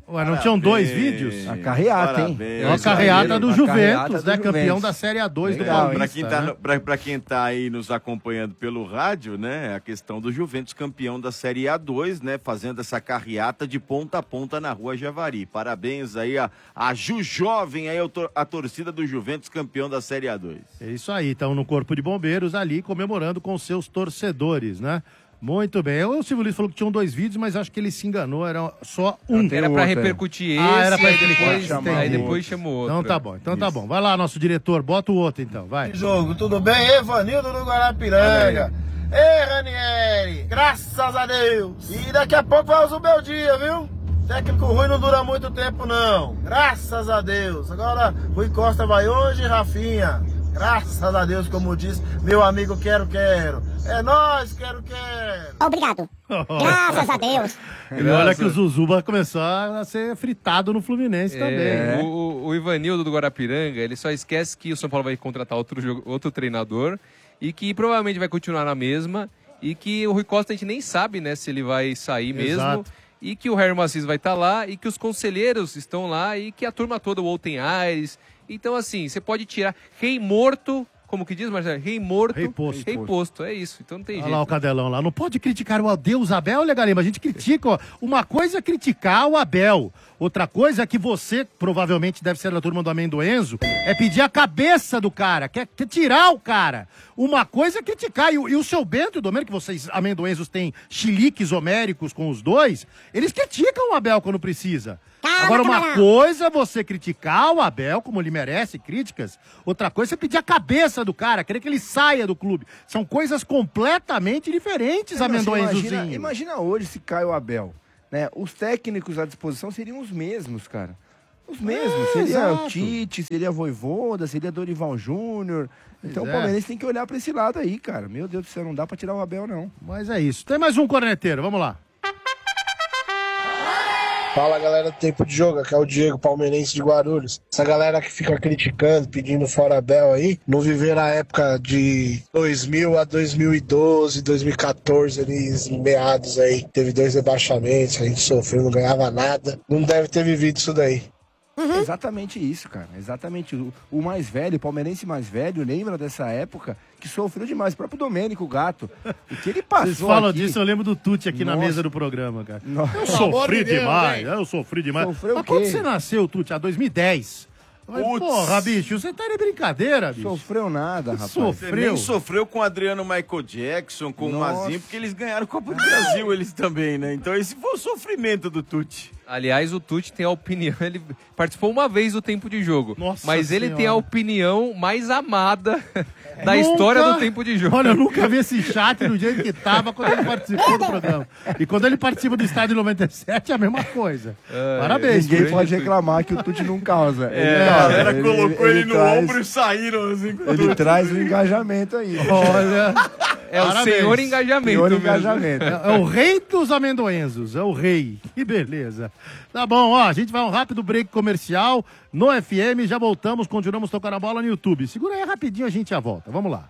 Ué, não tinham 2 vídeos? A carreata, hein? A carreata do Juventus, né? Campeão da Série A2 do Paulista. Pra quem tá aí nos acompanhando pelo rádio, né? A questão do Juventus campeão da Série A2, né? Fazendo essa carreata de ponta a ponta na Rua Javari. Parabéns aí a Ju Jovem, aí a torcida do Juventus campeão da Série A2. É isso aí, estão no Corpo de Bombeiros ali comemorando com seus torcedores, né? Muito bem. O Silvio Luiz falou que tinham 2 vídeos, mas acho que ele se enganou, era só um. Era pra repercutir esse, era pra aí depois chamou outro. Então tá bom, tá bom. Vai lá, nosso diretor, bota o outro então, vai. Jogo, tudo bem? Evanildo do Guarapiranga. Ei, Ranieri, graças a Deus. E daqui a pouco vai o meu dia, viu? Técnico ruim não dura muito tempo, não. Graças a Deus. Agora, Rui Costa vai hoje, Rafinha. Graças a Deus, como diz meu amigo Quero. É nóis, Quero. Obrigado. Graças a Deus. E olha que o Zuzu vai começar a ser fritado no Fluminense também. Né? O Ivanildo do Guarapiranga, ele só esquece que o São Paulo vai contratar outro treinador e que provavelmente vai continuar na mesma e que o Rui Costa a gente nem sabe, né, se ele vai sair mesmo. E que o Harry Macis vai estar lá e que os conselheiros estão lá e que a turma toda, o Outen Aires. Então, assim, você pode tirar rei morto, como que diz, Marcelo? Rei morto, rei posto. É isso, então não tem jeito. Olha lá o Cadelão lá. Não pode criticar o Deus Abel, Legalima. A gente critica, ó. Uma coisa é criticar o Abel. Outra coisa é que você, provavelmente deve ser da turma do Amendoenzo, é pedir a cabeça do cara, quer tirar o cara. Uma coisa é criticar. E o seu Bento e o Domênico, que vocês, Amendoenzos, têm chiliques homéricos com os dois, eles criticam o Abel quando precisa. Agora, uma coisa é você criticar o Abel, como ele merece críticas. Outra coisa é pedir a cabeça do cara, querer que ele saia do clube. São coisas completamente diferentes, Amendoenzozinho. Imagina hoje se cai o Abel. Né? Os técnicos à disposição seriam os mesmos, cara. Os mesmos. Seria o Tite, seria Vojvoda, seria Dorival Júnior. Então o Palmeirense tem que olhar pra esse lado aí, cara. Meu Deus do céu, não dá pra tirar o Abel, não. Mas é isso. Tem mais um corneteiro, vamos lá. Fala, galera do Tempo de Jogo, aqui é o Diego, palmeirense de Guarulhos. Essa galera que fica criticando, pedindo fora Abel aí, não viveram a época de 2000 a 2012, 2014, ali, meados aí. Teve 2 rebaixamentos, a gente sofreu, não ganhava nada. Não deve ter vivido isso daí. É exatamente isso, cara. Exatamente. O mais velho, o palmeirense mais velho, lembra dessa época que sofreu demais. O próprio Domênico Gato. O que ele passou. Vocês falam aqui... disso, eu lembro do Tuti aqui na mesa do programa, cara. Nossa. Eu sofri demais, eu sofri demais. Sofreu Mas quando você nasceu, Tuti? 2010. Porra, bicho, você tá de brincadeira, bicho. Sofreu nada, rapaz. Você nem sofreu com o Adriano Michael Jackson, com o Mazinho, porque eles ganharam Copa do Brasil, eles também, né? Então esse foi o sofrimento do Tuti. Aliás, o Tuti tem a opinião, ele participou uma vez do Tempo de Jogo, mas ele tem a opinião mais amada da história do Tempo de Jogo. Olha, eu nunca vi esse chat do jeito que tava quando ele participou do programa. E quando ele participa do Estádio 97, é a mesma coisa. Parabéns. Ninguém pode reclamar que o Tuti não causa. A galera colocou ele no ombro e saíram assim. Ele traz o engajamento aí. Olha... É o senhor engajamento. Senhor engajamento. É o rei dos amendoenzos, é o rei. Que beleza. Tá bom, ó, a gente vai um rápido break comercial no FM, já voltamos, continuamos tocando a bola no YouTube. Segura aí rapidinho, a gente já volta. Vamos lá.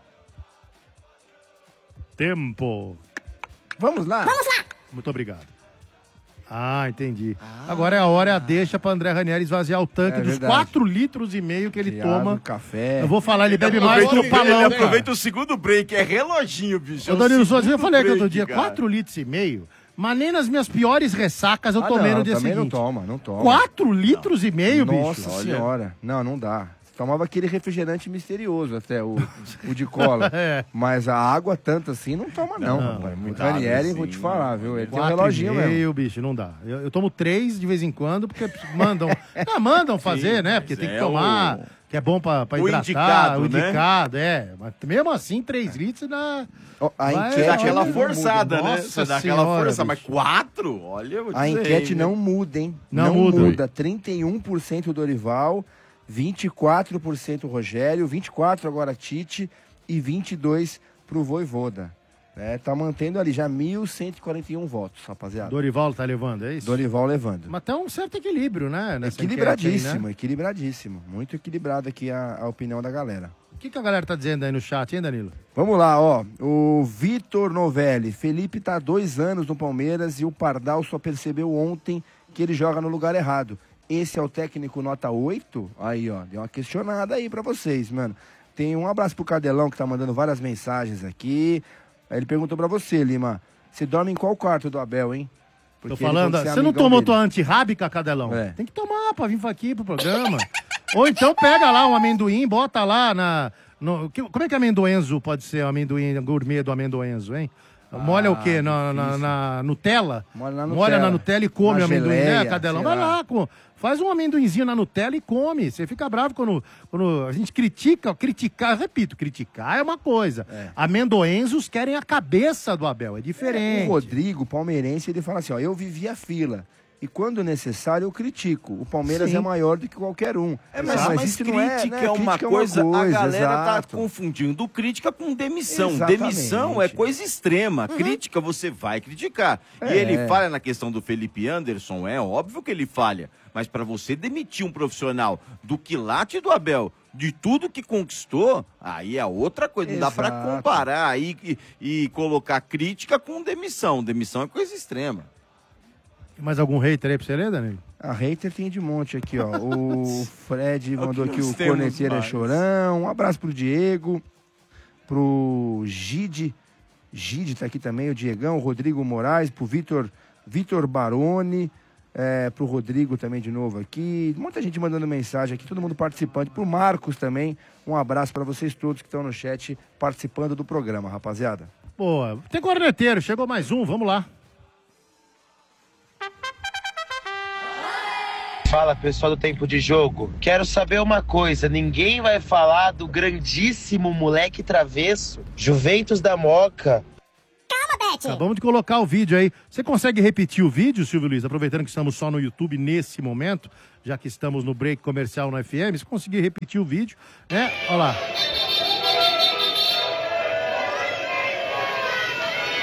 Tempo. Vamos lá. Muito obrigado. Ah, entendi. Agora é a hora, é a deixa pra André Ranieri esvaziar o tanque dos 4,5 litros que ele toma. Café. Eu vou falar, ele bebe mais que o Palão. Ele aproveita o segundo break, é reloginho, bicho. Ô, Danilo Souza, eu falei aqui outro dia, 4,5 litros, mas nem nas minhas piores ressacas eu tomei no dia seguinte. Não toma. 4,5 litros, bicho? Nossa senhora. Não dá. Tomava aquele refrigerante misterioso até, o de cola. Mas a água tanto assim não toma não, rapaz. Muito Ranieri, vou te falar, viu? Ele tem um reloginho mesmo. Bicho, não dá. Eu tomo 3 de vez em quando, porque mandam... mandam fazer, né? Porque tem que tomar, que é bom pra hidratar. O indicado, Mas mesmo assim, 3 litros dá... A enquete dá aquela forçada, né? Você dá aquela força, mas 4? Olha, eu vou dizer. A enquete não muda, hein? Não muda. 31% Dorival... 24% Rogério, 24% agora Tite e 22% pro Vojvoda. Tá mantendo ali já 1.141 votos, rapaziada. Dorival tá levando, é isso? Dorival levando. Mas tem um certo equilíbrio, né? Equilibradíssimo, aí, né? equilibradíssimo. Muito equilibrado aqui a opinião da galera. O que a galera tá dizendo aí no chat, hein, Danilo? Vamos lá, ó. O Vitor Novelli. Felipe tá há 2 anos no Palmeiras e o Pardal só percebeu ontem que ele joga no lugar errado. Esse é o técnico nota 8? Aí, ó, deu uma questionada aí pra vocês, mano. Tem um abraço pro Cadelão, que tá mandando várias mensagens aqui. Aí ele perguntou pra você, Lima, você dorme em qual quarto do Abel, hein? Tô falando, você não tomou tua antirrábica, Cadelão? Tem que tomar pra vir aqui pro programa. Ou então pega lá um amendoim, bota lá como é que amendoenzo pode ser, o amendoim gourmet do amendoenzo, hein? Molha o quê? Na Nutella? Molha na Nutella e come o amendoim, né, Cadelão? Vai lá, faz um amendoinzinho na Nutella e come. Você fica bravo quando a gente criticar, repito, criticar é uma coisa. Amendoenzos querem a cabeça do Abel, é diferente. O Rodrigo, palmeirense, ele fala assim, ó, eu vivi a fila. E quando necessário, eu critico. O Palmeiras é maior do que qualquer um. Mas isso crítica é uma coisa, a galera tá confundindo crítica com demissão. Exatamente. Demissão é coisa extrema. Crítica, você vai criticar. E ele falha na questão do Felipe Anderson, é óbvio que ele falha. Mas para você demitir um profissional do quilate do Abel, de tudo que conquistou, aí é outra coisa. Não dá para comparar aí e colocar crítica com demissão. Demissão é coisa extrema. Tem mais algum hater aí pra você ler, Danilo? A hater tem de monte aqui, ó. O Fred mandou aqui o Corneteiro é Chorão. Um abraço pro Diego. Pro Gide tá aqui também, o Diegão. O Rodrigo Moraes. Pro Vitor Baroni. Pro Rodrigo também de novo aqui. Muita gente mandando mensagem aqui, todo mundo participando. Pro Marcos também. Um abraço pra vocês todos que estão no chat participando do programa, rapaziada. Boa. Tem corneteiro, chegou mais um, vamos lá. Fala, pessoal do Tempo de Jogo. Quero saber uma coisa, ninguém vai falar do grandíssimo moleque travesso, Juventus da Moca. Calma, Bete! Acabamos de colocar o vídeo aí. Você consegue repetir o vídeo, Silvio Luiz? Aproveitando que estamos só no YouTube nesse momento, já que estamos no break comercial no FM, você conseguir repetir o vídeo, né? Olha lá.